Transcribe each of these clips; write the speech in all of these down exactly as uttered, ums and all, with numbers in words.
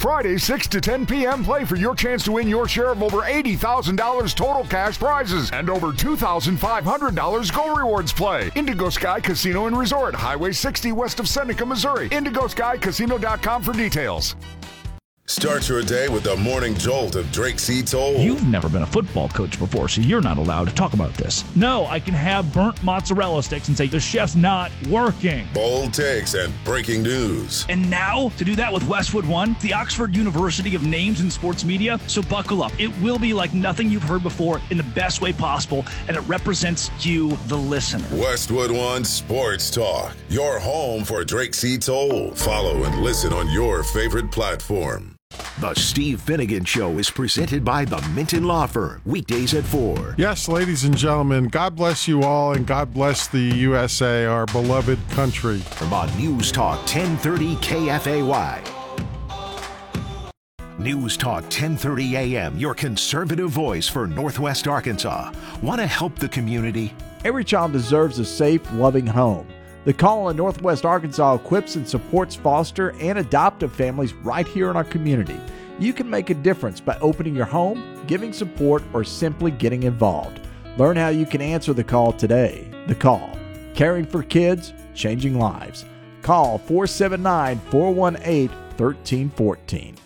Friday, six to ten p.m., play for your chance to win your share of over eighty thousand dollars total cash prizes and over two thousand five hundred dollars Go Rewards play. Indigo Sky Casino and Resort, Highway sixty west of Seneca, Missouri. indigo sky casino dot com for details. Start your day with the morning jolt of Drake C. Toll. You've never been a football coach before, so you're not allowed to talk about this. No, I can have burnt mozzarella sticks and say the chef's not working. Bold takes and breaking news. And now, to do that with Westwood One, the Oxford University of names in sports media. So buckle up. It will be like nothing you've heard before in the best way possible, and it represents you, the listener. Westwood One Sports Talk, your home for Drake C. Toll. Follow and listen on your favorite platform. The Steve Finnegan Show is presented by the Minton Law Firm, weekdays at four. Yes, ladies and gentlemen, God bless you all, and God bless the U S A, our beloved country. From on News Talk ten thirty K F A Y. News Talk ten thirty A M, your conservative voice for Northwest Arkansas. Want to help the community? Every child deserves a safe, loving home. The Call in Northwest Arkansas equips and supports foster and adoptive families right here in our community. You can make a difference by opening your home, giving support, or simply getting involved. Learn how you can answer the call today. The Call. Caring for kids, changing lives. Call four seven nine, four one eight, one three one four.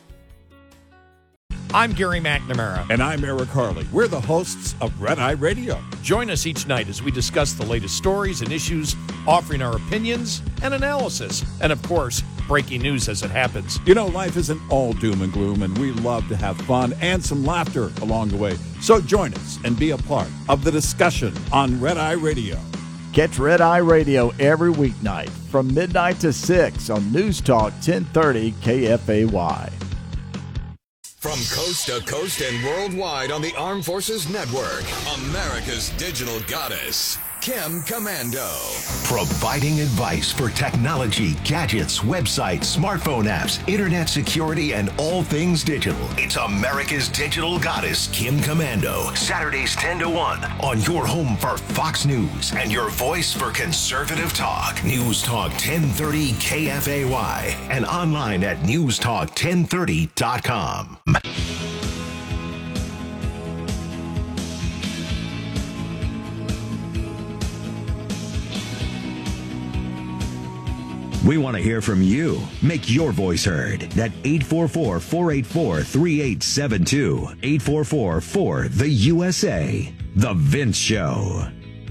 I'm Gary McNamara. And I'm Eric Harley. We're the hosts of Red Eye Radio. Join us each night as we discuss the latest stories and issues, offering our opinions and analysis. And, of course, breaking news as it happens. You know, life isn't all doom and gloom, and we love to have fun and some laughter along the way. So join us and be a part of the discussion on Red Eye Radio. Catch Red Eye Radio every weeknight from midnight to six on News Talk ten thirty K F A Y. From coast to coast and worldwide on the Armed Forces Network, America's digital goddess, Kim Komando. Providing advice for technology, gadgets, websites, smartphone apps, internet security, and all things digital. It's America's digital goddess, Kim Komando. Saturdays ten to one on your home for Fox News and your voice for conservative talk. News Talk ten thirty K F A Y and online at news talk ten thirty dot com. We want to hear from you. Make your voice heard at eight four four, four eight four, three eight seven two. eight four four, four, the U S A. The Vince Show.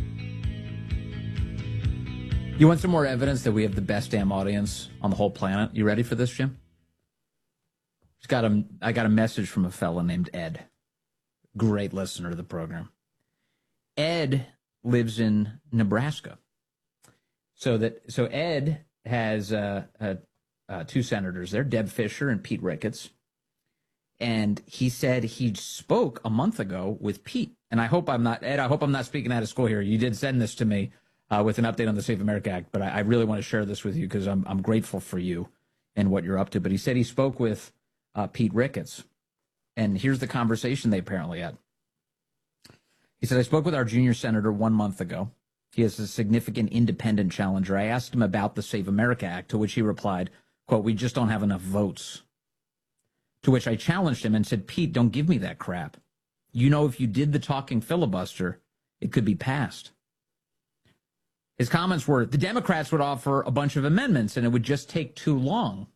You want some more evidence that we have the best damn audience on the whole planet? You ready for this, Jim? Just got a, I got a message from a fella named Ed. Great listener to the program. Ed lives in Nebraska. So that so Ed has uh, uh, uh, two senators there, Deb Fischer and Pete Ricketts. And he said he spoke a month ago with Pete. And I hope I'm not, Ed, I hope I'm not speaking out of school here. You did send this to me uh, with an update on the Safe America Act, but I, I really want to share this with you because I'm, I'm grateful for you and what you're up to. But he said he spoke with uh, Pete Ricketts. And here's the conversation they apparently had. He said, I spoke with our junior senator one month ago. He is a significant independent challenger. I asked him about the Save America Act, to which he replied, quote, we just don't have enough votes. To which I challenged him and said, Pete, don't give me that crap. You know, if you did the talking filibuster, it could be passed. His comments were, the Democrats would offer a bunch of amendments and it would just take too long.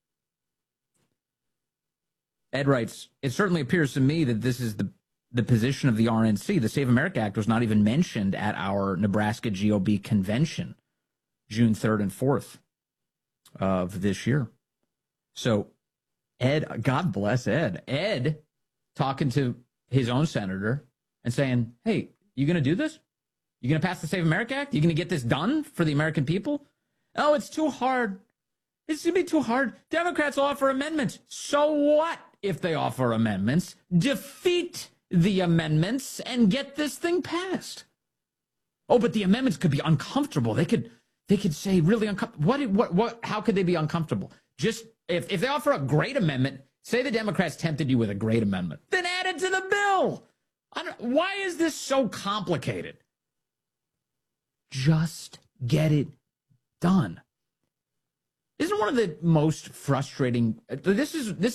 Ed writes, it certainly appears to me that this is the the position of the R N C. The Save America Act was not even mentioned at our Nebraska G O B convention, June third and fourth of this year. So Ed, God bless Ed, Ed talking to his own senator and saying, hey, you going to do this? You going to pass the Save America Act? You going to get this done for the American people? Oh, it's too hard. It's going to be too hard. Democrats will offer amendments. So what if they offer amendments? Defeat the amendments and get this thing passed. Oh, but the amendments could be uncomfortable. They could they could say really uncomfortable. What, what, what, how could they be uncomfortable? Just if, if they offer a great amendment, say the Democrats tempted you with a great amendment, then add it to the bill. I don't, why is this so complicated? Just get it done. Isn't one of the most frustrating, this is, this